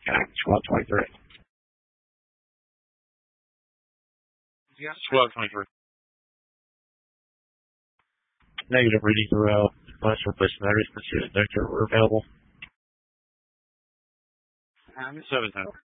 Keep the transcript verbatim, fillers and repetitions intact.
Squad twenty-three. Yeah. Squad twenty-three. Negative reading throughout. Bunch of replacement areas. Pursuit and Vector were available. seven ten.